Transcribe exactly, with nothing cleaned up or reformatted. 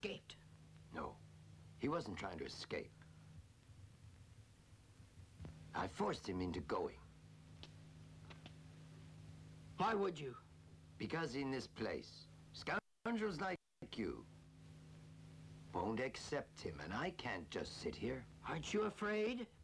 escaped. No, he wasn't trying to escape. I forced him into going. Why would you? Because in this place, scoundrels like you won't accept him, and I can't just sit here. Aren't you afraid?